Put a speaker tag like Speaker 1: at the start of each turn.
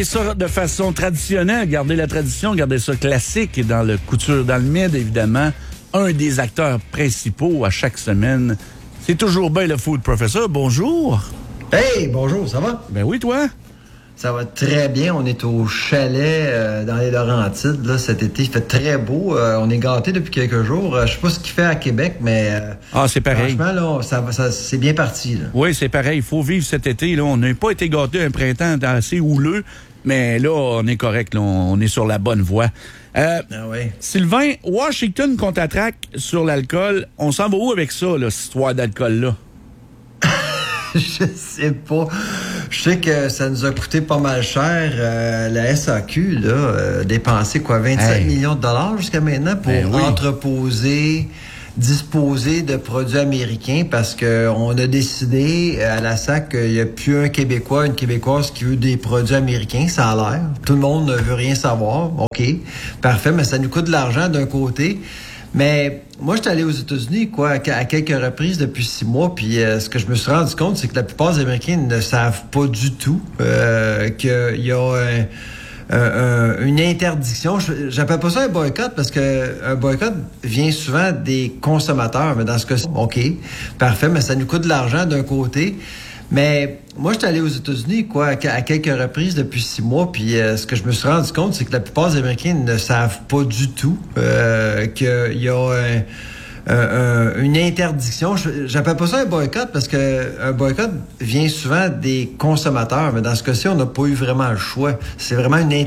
Speaker 1: Et ça de façon traditionnelle, garder la tradition, garder ça classique et dans le couture dans le mid, évidemment, un des acteurs principaux à chaque semaine. C'est toujours bien le Food Professor. Bonjour.
Speaker 2: Hey, bonjour, ça va?
Speaker 1: Ben oui, toi?
Speaker 2: Ça va très bien. On est au chalet dans les Laurentides là, cet été. Il fait très beau. On est gâtés depuis quelques jours. Je sais pas ce qu'il fait à Québec, mais
Speaker 1: c'est pareil.
Speaker 2: Franchement, là, ça, c'est bien parti. Là.
Speaker 1: Oui, c'est pareil. Il faut vivre cet été. Là. On n'a pas été gâtés un printemps assez houleux, mais là, on est correct. Là. On est sur la bonne voie.
Speaker 2: Ouais.
Speaker 1: Sylvain, Washington contre-attaque sur l'alcool. On s'en va où avec ça, là, cette histoire d'alcool-là?
Speaker 2: Je sais pas. Je sais que ça nous a coûté pas mal cher. La SAQ, là, dépensé 27 millions de dollars jusqu'à maintenant pour entreposer, disposer de produits américains parce que on a décidé à la SAC qu'il n'y a plus un Québécois, une Québécoise qui veut des produits américains. Ça a l'air. Tout le monde ne veut rien savoir. OK. Parfait, mais ça nous coûte de l'argent d'un côté. Mais moi, je suis allé aux États-Unis à quelques reprises depuis 6 mois, puis ce que je me suis rendu compte, c'est que la plupart des Américains ne savent pas du tout qu'il y a une interdiction. J'appelle pas ça un boycott parce que un boycott vient souvent des consommateurs, mais dans ce cas-ci, OK, parfait, mais ça nous coûte de l'argent d'un côté. Mais moi, je suis allé aux États-Unis à quelques reprises depuis 6 mois, puis ce que je me suis rendu compte, c'est que la plupart des Américains ne savent pas du tout qu'il y a une interdiction. J'appelle pas ça un boycott parce que un boycott vient souvent des consommateurs, mais dans ce cas-ci, on n'a pas eu vraiment le choix. C'est vraiment une